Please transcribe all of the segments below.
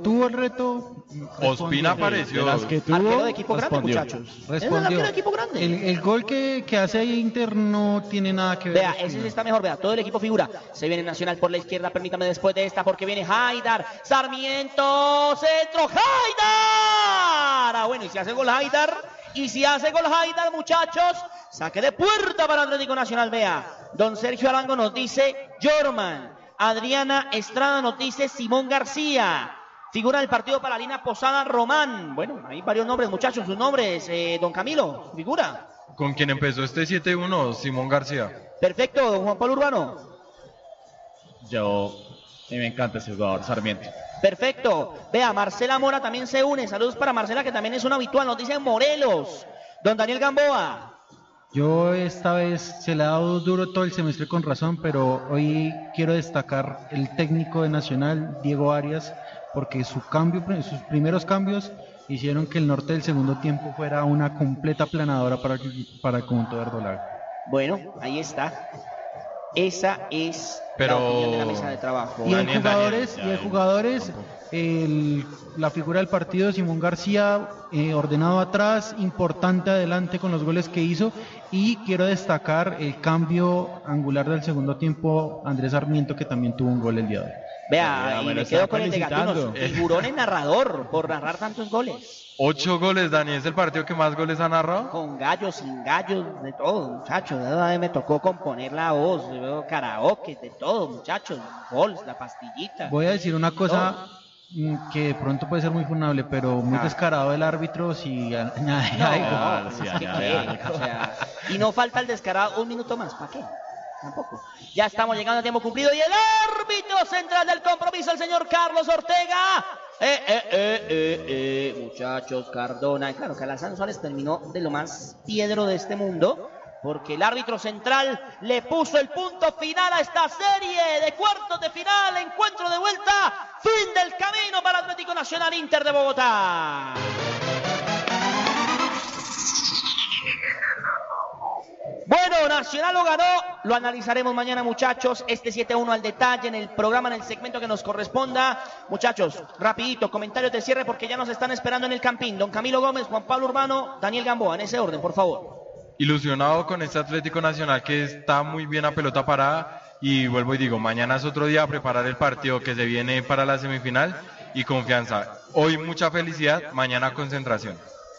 tuvo el reto, Ospina apareció. Arquero de equipo grande, muchachos. Respondió. Es el arquero de equipo grande. El gol que hace ahí Inter no tiene nada que ver. Vea, ese sí está mejor, vea, todo el equipo figura. Se viene Nacional por la izquierda, permítame después de esta, porque viene Haidar, Sarmiento, centro, Haidar. Bueno, y si hace gol Haidar, muchachos, saque de puerta para Atlético Nacional, vea. Don Sergio Arango nos dice Jorman, Adriana Estrada nos dice Simón García. Figura del partido para Lina Posada Román. Bueno, hay varios nombres, muchachos, sus nombres, don Camilo, figura. Con quien empezó este 7-1, Simón García. Perfecto, don Juan Pablo Urbano. Me encanta ese jugador, Sarmiento. Perfecto. Vea, Marcela Mora también se une. Saludos para Marcela, que también es una habitual. Nos dicen Morelos. Don Daniel Gamboa. Yo esta vez se le ha dado duro todo el semestre con razón, pero hoy quiero destacar el técnico de Nacional, Diego Arias, porque sus primeros cambios hicieron que el norte del segundo tiempo fuera una completa planadora para el conjunto verdolaga. Bueno, ahí está. Esa es la opinión de la mesa de trabajo. Y en jugadores, la figura del partido, Simón García, ordenado atrás, importante adelante con los goles que hizo, y quiero destacar el cambio angular del segundo tiempo, Andrés Sarmiento, que también tuvo un gol el día de hoy. Vea, y me quedo con el de Gatunos, figurón en narrador, por narrar tantos goles. 8 goles, Dani, ¿es el partido que más goles ha narrado? Con gallos, sin gallos, de todo, muchachos. Me tocó componer la voz, karaoke, de todo, muchachos. Gols, la pastillita. Voy a decir una cosa que de pronto puede ser muy funable, pero muy descarado el árbitro si y no falta el descarado, un minuto más, ¿para qué? Tampoco. Ya estamos llegando a tiempo cumplido y el árbitro central del compromiso, el señor Carlos Ortega. Muchachos, Cardona. Claro, Calazán Suárez terminó de lo más piedro de este mundo, porque el árbitro central le puso el punto final a esta serie de cuartos de final, encuentro de vuelta, fin del camino para Atlético Nacional Inter de Bogotá. Bueno, Nacional lo ganó, lo analizaremos mañana, muchachos, este 7-1 al detalle en el programa, en el segmento que nos corresponda. Muchachos, rapidito, comentarios de cierre porque ya nos están esperando en el Campín. Don Camilo Gómez, Juan Pablo Urbano, Daniel Gamboa, en ese orden, por favor. Ilusionado con este Atlético Nacional que está muy bien a pelota parada, y vuelvo y digo, mañana es otro día a preparar el partido que se viene para la semifinal, y confianza. Hoy mucha felicidad, mañana concentración.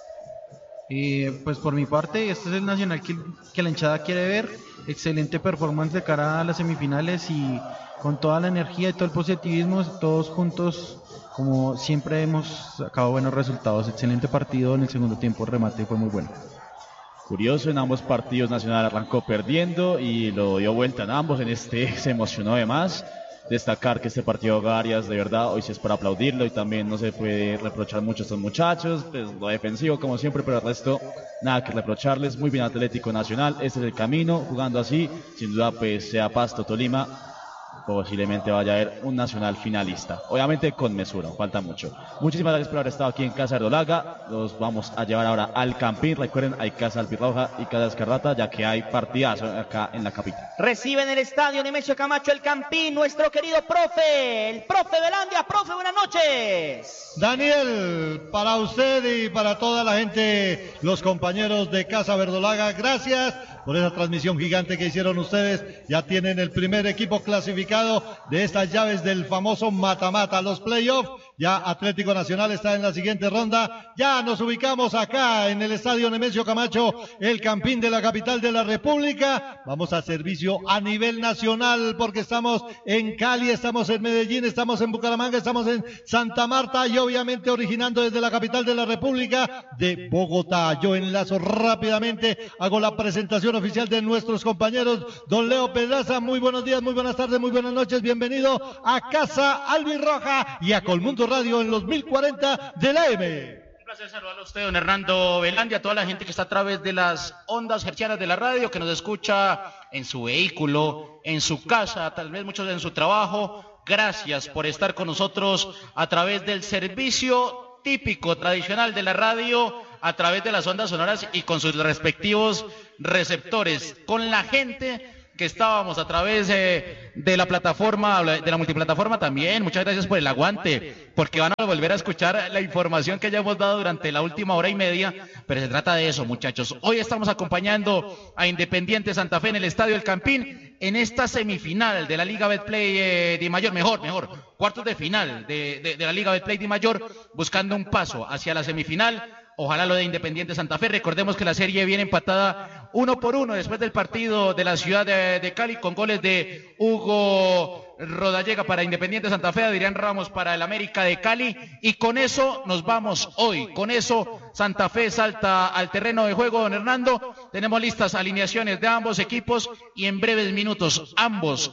Pues por mi parte, este es el Nacional que la hinchada quiere ver. Excelente performance de cara a las semifinales, y con toda la energía y todo el positivismo, todos juntos, como siempre hemos sacado buenos resultados. Excelente partido en el segundo tiempo, el remate fue muy bueno. Curioso, en ambos partidos Nacional arrancó perdiendo y lo dio vuelta en ambos. En este se emocionó además. Destacar que este partido Arias, de verdad, hoy sí es para aplaudirlo, y también no se puede reprochar mucho a estos muchachos, pues lo defensivo como siempre, pero el resto nada que reprocharles. Muy bien Atlético Nacional, este es el camino, jugando así, sin duda pues sea Pasto, Tolima, posiblemente vaya a haber un Nacional finalista, obviamente con mesura, falta mucho. Muchísimas gracias por haber estado aquí en Casa Verdolaga. Los vamos a llevar ahora al Campín. Recuerden, hay Casa Albirroja y Casa Escarlata, ya que hay partidazo acá en la capital. Recibe en el estadio Nemesio Camacho el Campín nuestro querido profe, el profe Velandia. Profe, buenas noches. Daniel, para usted y para toda la gente, los compañeros de Casa Verdolaga, gracias por esa transmisión gigante que hicieron ustedes. Ya tienen el primer equipo clasificado de estas llaves del famoso mata-mata, los playoffs. Ya Atlético Nacional está en la siguiente ronda. Ya nos ubicamos acá en el estadio Nemesio Camacho, el Campín de la capital de la República. Vamos a servicio a nivel nacional, porque estamos en Cali, estamos en Medellín, estamos en Bucaramanga, estamos en Santa Marta, y obviamente originando desde la capital de la República de Bogotá. Yo enlazo rápidamente, hago la presentación oficial de nuestros compañeros. Don Leo Pedraza, muy buenos días, muy buenas tardes, muy buenas noches, bienvenido a Casa Albirroja y a Colmundo Radio en los 1040 de la M. Un placer saludarlo a usted, don Hernando Velandia, a toda la gente que está a través de las ondas hercianas de la radio, que nos escucha en su vehículo, en su casa, tal vez muchos en su trabajo. Gracias por estar con nosotros a través del servicio típico, tradicional de la radio, a través de las ondas sonoras y con sus respectivos receptores, con la gente que estábamos a través de la plataforma, de la multiplataforma también. Muchas gracias por el aguante, porque van a volver a escuchar la información que ya hemos dado durante la última hora y media, pero se trata de eso, muchachos. Hoy estamos acompañando a Independiente Santa Fe en el Estadio El Campín, en esta semifinal de la Liga Betplay Di Mayor, mejor, cuartos de final de la Liga Betplay Di Mayor, buscando un paso hacia la semifinal. Ojalá lo de Independiente Santa Fe. Recordemos que la serie viene empatada 1-1 después del partido de la ciudad de Cali, con goles de Hugo Rodallega para Independiente Santa Fe, Adrián Ramos para el América de Cali, y con eso nos vamos hoy. Con eso Santa Fe salta al terreno de juego, don Hernando. Tenemos listas alineaciones de ambos equipos y en breves minutos ambos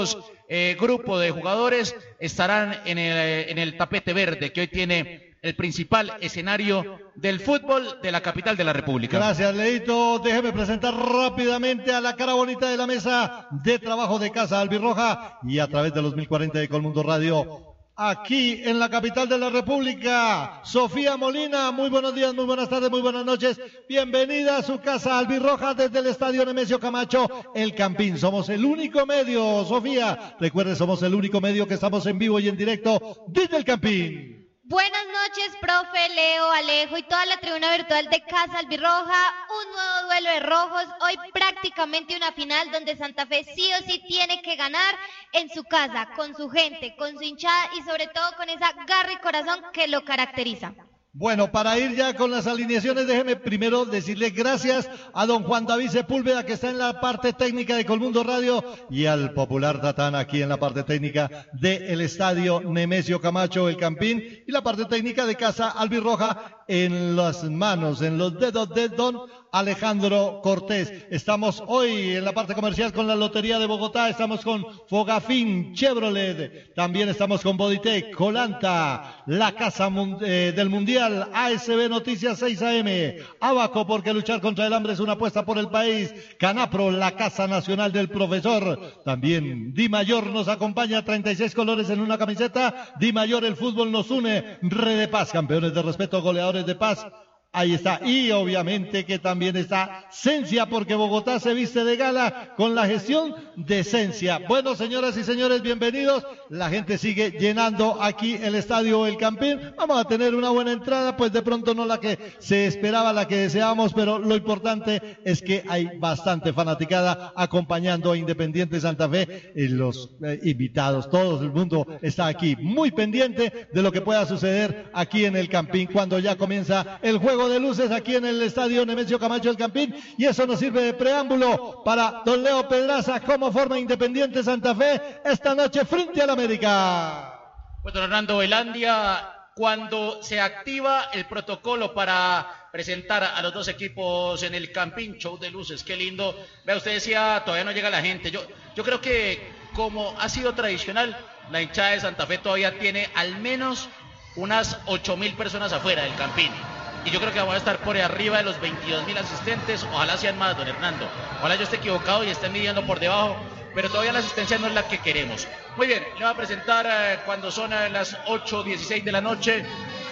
grupos de jugadores estarán en el tapete verde que hoy tiene el principal escenario del fútbol de la capital de la República. Gracias, Leito. Déjeme presentar rápidamente a la cara bonita de la mesa de trabajo de Casa Albirroja y a través de los 1040 de Colmundo Radio, aquí en la capital de la República. Sofía Molina, muy buenos días, muy buenas tardes, muy buenas noches. Bienvenida a su Casa Albirroja desde el Estadio Nemesio Camacho, El Campín. Somos el único medio, Sofía. Recuerde, somos el único medio que estamos en vivo y en directo desde El Campín. Buenas noches, profe, Leo, Alejo y toda la tribuna virtual de Casa Albirroja. Un nuevo duelo de rojos, hoy prácticamente una final donde Santa Fe sí o sí tiene que ganar en su casa, con su gente, con su hinchada y sobre todo con esa garra y corazón que lo caracteriza. Bueno, para ir ya con las alineaciones, déjeme primero decirle gracias a don Juan David Sepúlveda, que está en la parte técnica de Colmundo Radio, y al popular Tatán aquí en la parte técnica del Estadio Nemesio Camacho, El Campín, y la parte técnica de Casa Albirroja en las manos, en los dedos de don Alejandro Cortés. Estamos hoy en la parte comercial con la Lotería de Bogotá, estamos con Fogafín Chevrolet, también estamos con Bodytech, Colanta, la Casa del Mundial, ASB Noticias 6 AM, Abaco, porque luchar contra el hambre es una apuesta por el país, Canapro, la Casa Nacional del Profesor, también Di Mayor nos acompaña, 36 colores en una camiseta, Di Mayor, el fútbol nos une, Red de Paz, campeones de respeto, goleadores de paz. Ahí está, y obviamente que también está Cencia, porque Bogotá se viste de gala con la gestión de Cencia. Bueno, señoras y señores, bienvenidos. La gente sigue llenando aquí el Estadio El Campín. Vamos a tener una buena entrada, pues de pronto no la que se esperaba, la que deseábamos, pero lo importante es que hay bastante fanaticada acompañando a Independiente Santa Fe. Los invitados, todo el mundo está aquí muy pendiente de lo que pueda suceder aquí en El Campín cuando ya comienza el juego de luces aquí en el Estadio Nemesio Camacho El Campín, y eso nos sirve de preámbulo para don Leo Pedraza, cómo forma Independiente Santa Fe esta noche frente al América. Pues don Hernando Velandia, cuando se activa el protocolo para presentar a los dos equipos en el Campín, show de luces, qué lindo. Vea, usted decía, todavía no llega la gente. Yo creo que, como ha sido tradicional, la hinchada de Santa Fe todavía tiene al menos unas 8.000 personas afuera del Campín. Y yo creo que vamos a estar por arriba de los 22.000 asistentes, ojalá sean más, don Hernando. Ojalá yo esté equivocado y estén midiendo por debajo, pero todavía la asistencia no es la que queremos. Muy bien, le voy a presentar cuando son las 8:16 de la noche,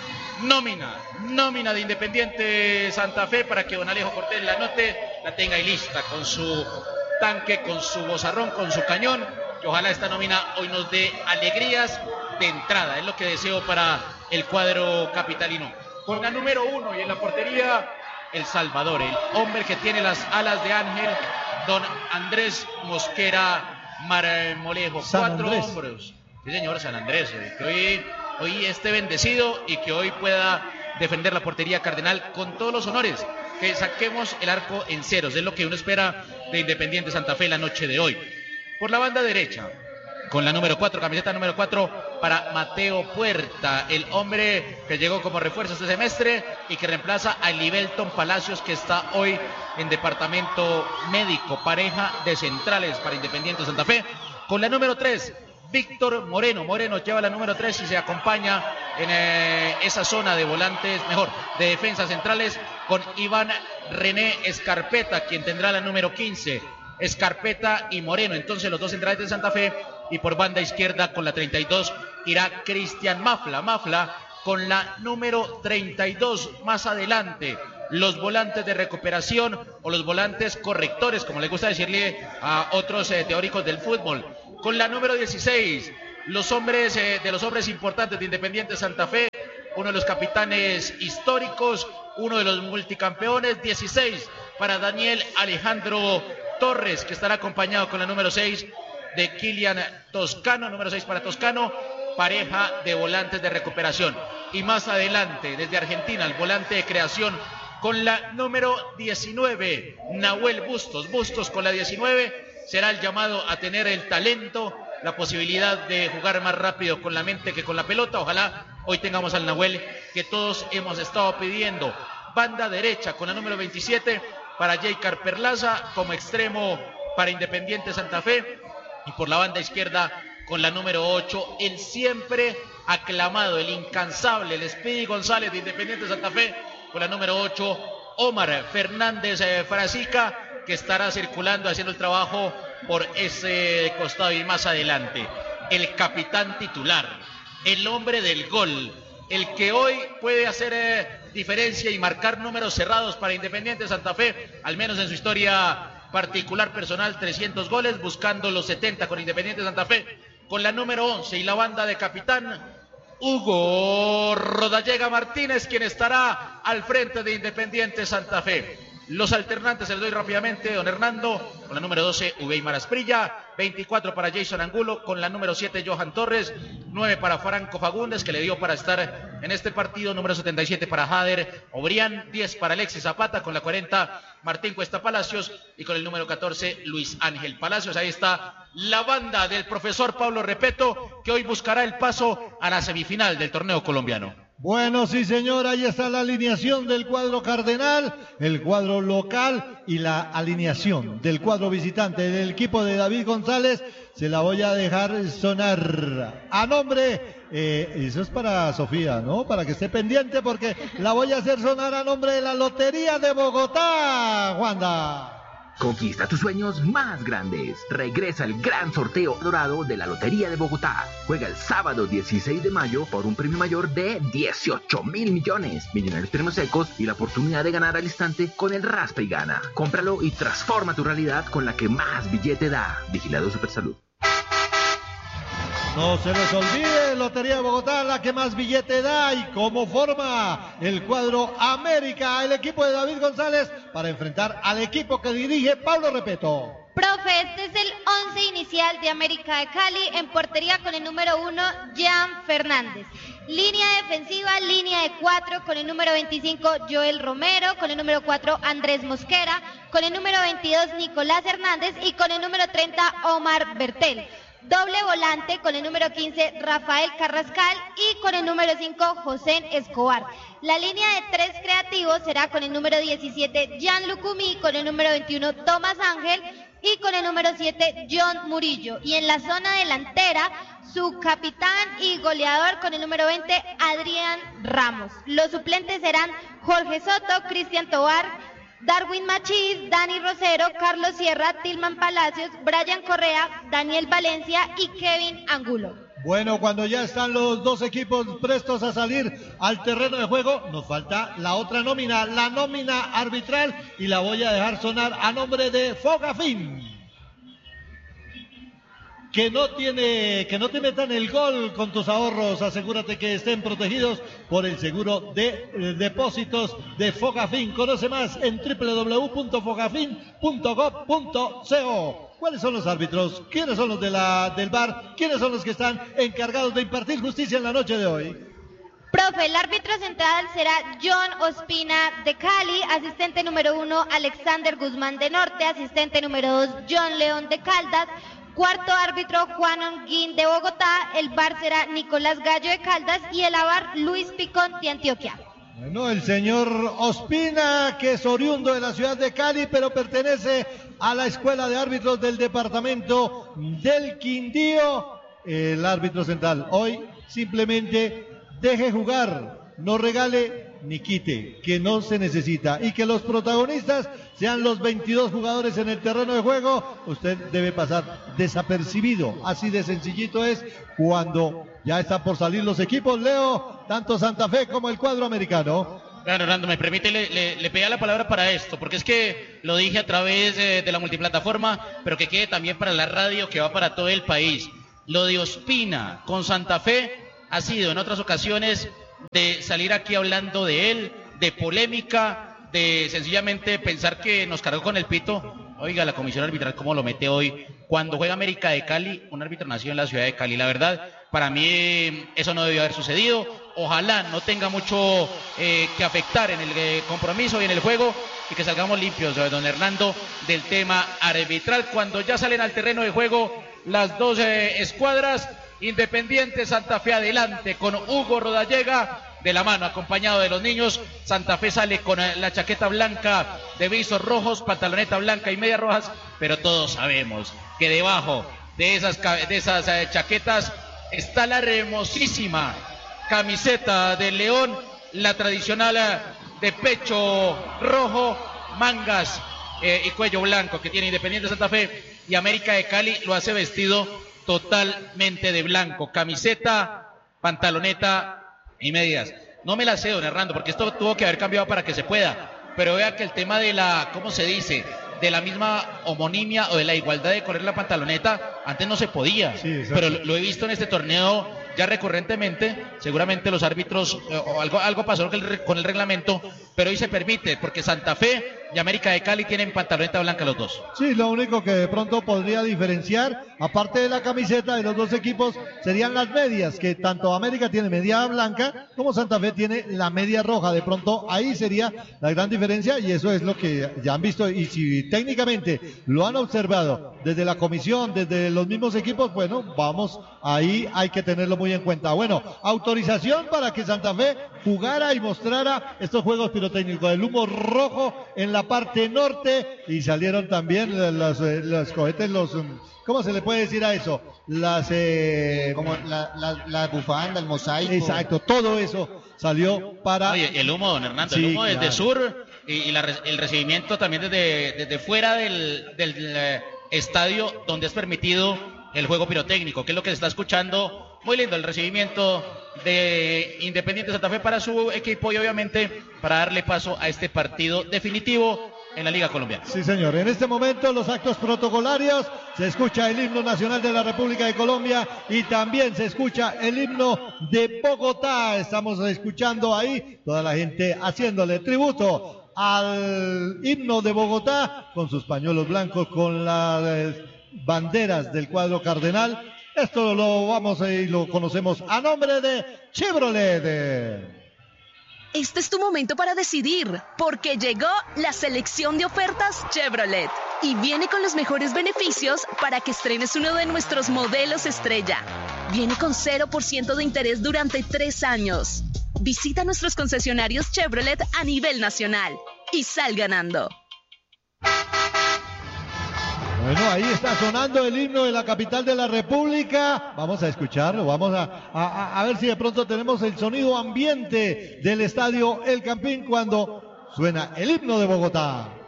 nómina de Independiente Santa Fe, para que don Alejo Cortés la anote, la tenga ahí lista con su tanque, con su bozarrón, con su cañón, y ojalá esta nómina hoy nos dé alegrías de entrada, es lo que deseo para el cuadro capitalino. Con la número 1 y en la portería, el Salvador, el hombre que tiene las alas de ángel, don Andrés Mosquera Marmolejo. San 4 Andrés. hombros. Sí, señor, San Andrés, que hoy esté bendecido y que hoy pueda defender la portería cardenal con todos los honores. Que saquemos el arco en ceros, es lo que uno espera de Independiente Santa Fe la noche de hoy. Por la banda derecha, con la número 4, camiseta número 4 para Mateo Puerta, el hombre que llegó como refuerzo este semestre y que reemplaza a Libelton Palacios, que está hoy en departamento médico, pareja de centrales para Independiente Santa Fe. Con la número 3, Víctor Moreno. Moreno lleva la número 3 y se acompaña en esa zona de volantes, de defensas centrales, con Iván René Escarpeta, quien tendrá la número 15. Escarpeta y Moreno, entonces los dos centrales de Santa Fe. Y por banda izquierda con la 32 irá Cristian Mafla con la número 32 más adelante. los volantes de recuperación o los volantes correctores, como les gusta decirle a otros teóricos del fútbol. Con la número 16, los hombres de los hombres importantes de Independiente Santa Fe, uno de los capitanes históricos, uno de los multicampeones. 16 para Daniel Alejandro Torres, que estará acompañado con la número 6 de Kilian Toscano, número 6 para Toscano, pareja de volantes de recuperación. Y más adelante, desde Argentina, el volante de creación con la número 19, Nahuel Bustos. Bustos con la 19 será el llamado a tener el talento, la posibilidad de jugar más rápido con la mente que con la pelota. Ojalá hoy tengamos al Nahuel que todos hemos estado pidiendo. Banda derecha con la número 27 para Jaycar Perlaza como extremo para Independiente Santa Fe. Y por la banda izquierda con la número 8, el siempre aclamado, el incansable, el Speedy González de Independiente Santa Fe. Con la número 8, Omar Fernández Frasica, que estará circulando, haciendo el trabajo por ese costado. Y más adelante, el capitán titular, el hombre del gol, el que hoy puede hacer diferencia y marcar números cerrados para Independiente Santa Fe, al menos en su historia particular personal, 300 goles, buscando los 70 con Independiente Santa Fe. Con la número 11 y la banda de capitán, Hugo Rodallega Martínez, quien estará al frente de Independiente Santa Fe. Los alternantes se les doy rápidamente: don Hernando, con la número 12, Uweimar Asprilla, 24 para Jason Angulo, con la número 7, Johan Torres, 9 para Franco Fagundes, que le dio para estar en este partido, número 77 para Jader Obrián, 10 para Alexis Zapata, con la 40, Martín Cuesta Palacios, y con el número 14, Luis Ángel Palacios. Ahí está la banda del profesor Pablo Repeto, que hoy buscará el paso a la semifinal del torneo colombiano. Bueno, sí señor, ahí está la alineación del cuadro cardenal, el cuadro local y la alineación del cuadro visitante del equipo de David González. Se la voy a dejar sonar a nombre, eso es para Sofía, ¿no? Para que esté pendiente, porque la voy a hacer sonar a nombre de la Lotería de Bogotá, Wanda. Conquista tus sueños más grandes. Regresa el gran sorteo dorado de la Lotería de Bogotá. Juega el sábado 16 de mayo por un premio mayor de 18.000 millones. Millonarios premios secos y la oportunidad de ganar al instante con el Raspa y Gana. Cómpralo y transforma tu realidad con la que más billete da. Vigilado Supersalud. No se les olvide, Lotería de Bogotá, la que más billete da. Y cómo forma el cuadro América, el equipo de David González, para enfrentar al equipo que dirige Pablo Repeto. Profe, este es el 11 inicial de América de Cali. En portería con el número 1, Jean Fernández. Línea defensiva, línea de 4 con el número 25, Joel Romero. Con el número 4, Andrés Mosquera. Con el número 22, Nicolás Hernández. Y con el número 30, Omar Bertel. Doble volante con el número 15, Rafael Carrascal, y con el número 5, José Escobar. La línea de 3 creativos será con el número 17, Jan Lucumí, con el número 21, Tomás Ángel, y con el número 7, John Murillo. Y en la zona delantera, su capitán y goleador con el número 20, Adrián Ramos. Los suplentes serán Jorge Soto, Cristian Tobar, Darwin Machís, Dani Rosero, Carlos Sierra, Tilman Palacios, Brian Correa, Daniel Valencia y Kevin Angulo. Bueno, cuando ya están los dos equipos prestos a salir al terreno de juego, nos falta la otra nómina, la nómina arbitral, y la voy a dejar sonar a nombre de Fogafín, que no te metan el gol con tus ahorros. Asegúrate que estén protegidos por el seguro de depósitos de Fogafín. Conoce más en www.fogafin.gov.co. ¿Cuáles son los árbitros? ¿Quiénes son los del VAR? ¿Quiénes son los que están encargados de impartir justicia en la noche de hoy? Profe, el árbitro central será John Ospina de Cali, asistente número 1 Alexander Guzmán de Norte, asistente número 2 John León de Caldas, cuarto árbitro Juan Onguín de Bogotá, el VAR será Nicolás Gallo de Caldas y el AVAR Luis Picón de Antioquia. Bueno, el señor Ospina, que es oriundo de la ciudad de Cali, pero pertenece a la Escuela de Árbitros del Departamento del Quindío, el árbitro central. Hoy simplemente deje jugar, no regale ni quite, que no se necesita, y que los protagonistas sean los 22 jugadores en el terreno de juego. Usted debe pasar desapercibido, así de sencillito es cuando ya están por salir los equipos, Leo, tanto Santa Fe como el cuadro americano. Bueno, Hernando, me permite, le pedía la palabra para esto, porque es que lo dije a través de la multiplataforma, pero que quede también para la radio, que va para todo el país. Lo de Ospina con Santa Fe ha sido en otras ocasiones de salir aquí hablando de él, de polémica, de sencillamente pensar que nos cargó con el pito. Oiga, la comisión arbitral cómo lo mete hoy, cuando juega América de Cali, un árbitro nacido en la ciudad de Cali. La verdad, para mí eso no debió haber sucedido. Ojalá no tenga mucho que afectar en el compromiso y en el juego, y que salgamos limpios, don Hernando, del tema arbitral. Cuando ya salen al terreno de juego las dos escuadras, Independiente Santa Fe adelante con Hugo Rodallega de la mano, acompañado de los niños. Santa Fe sale con la chaqueta blanca de visos rojos, pantaloneta blanca y medias rojas, pero todos sabemos que debajo de esas chaquetas está la hermosísima camiseta del León, la tradicional de pecho rojo, mangas y cuello blanco que tiene Independiente Santa Fe, y América de Cali lo hace vestido totalmente de blanco, camiseta, pantaloneta y medias. No me la sé, don Hernando, porque esto tuvo que haber cambiado para que se pueda, pero vea que el tema de la, ¿cómo se dice?, de la misma homonimia o de la igualdad de correr la pantaloneta, antes no se podía, sí, pero lo he visto en este torneo ya recurrentemente. Seguramente los árbitros o algo pasó con el reglamento, pero hoy se permite, porque Santa Fe y América de Cali tienen pantaloneta blanca los dos. Sí, lo único que de pronto podría diferenciar, aparte de la camiseta de los dos equipos, serían las medias, que tanto América tiene media blanca como Santa Fe tiene la media roja. De pronto ahí sería la gran diferencia, y eso es lo que ya han visto, y si técnicamente lo han observado desde la comisión, desde los mismos equipos, bueno, vamos, ahí hay que tenerlo muy en cuenta. Bueno, autorización para que Santa Fe jugara y mostrara estos juegos pirotécnicos, el humo rojo en la parte norte, y salieron también los cohetes, ¿cómo se le puede decir a eso? Como la bufanda, el mosaico. Exacto, todo eso salió para... Oye, el humo, don Hernando, sí, el humo desde claro. sur y el recibimiento también desde fuera del estadio donde es permitido el juego pirotécnico, que es lo que se está escuchando. Muy lindo el recibimiento de Independiente Santa Fe para su equipo, y obviamente para darle paso a este partido definitivo en la Liga Colombiana. Sí, señor. En este momento los actos protocolarios, se escucha el himno nacional de la República de Colombia y también se escucha el himno de Bogotá. Estamos escuchando ahí toda la gente haciéndole tributo al himno de Bogotá con sus pañuelos blancos, con las banderas del cuadro cardenal. Esto lo vamos y lo conocemos a nombre de Chevrolet. Este es tu momento para decidir, porque llegó la selección de ofertas Chevrolet y viene con los mejores beneficios para que estrenes uno de nuestros modelos estrella. Viene con 0% de interés durante 3 años. Visita nuestros concesionarios Chevrolet a nivel nacional y sal ganando. Bueno, ahí está sonando el himno de la capital de la República. Vamos a escucharlo, vamos a ver si de pronto tenemos el sonido ambiente del estadio El Campín cuando suena el himno de Bogotá.